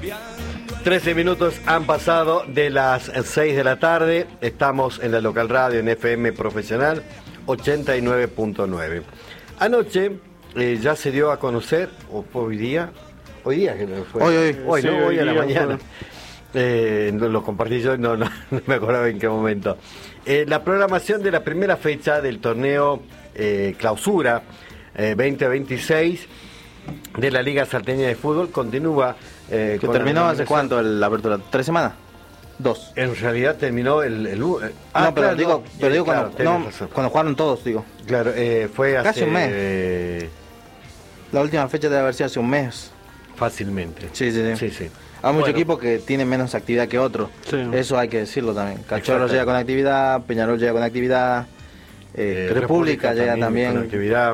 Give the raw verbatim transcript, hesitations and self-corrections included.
trece minutos han pasado de las seis de la tarde. Estamos en la local radio en F M Profesional ochenta y nueve punto nueve. Anoche eh, ya se dio a conocer, o fue hoy día, hoy día que no fue. Hoy, hoy. Hoy, Sí, no, hoy, hoy a la día mañana. fue. Eh, no, lo compartí yo, no, no, no me acordaba en qué momento. Eh, la programación de la primera fecha del torneo eh, Clausura eh, veinte veintiséis de la Liga Salteña de Fútbol continúa. Eh, ¿Que con terminó la hace cuánto la apertura? ¿Tres semanas? Dos. En realidad terminó el... el, el ah, no, pero claro, digo, no, pero digo claro, cuando, no, tenés razón. cuando jugaron todos, digo. Claro, eh, fue hace... Casi un mes. Eh, La última fecha debe haber sido hace un mes. fácilmente. Sí, sí, sí. Sí, sí. Hay muchos Bueno. equipos que tienen menos actividad que otros. Sí. Eso hay que decirlo también. Cachorro Exacto. llega con actividad, Peñarol llega con actividad, eh, Eh, República, llega también. con actividad.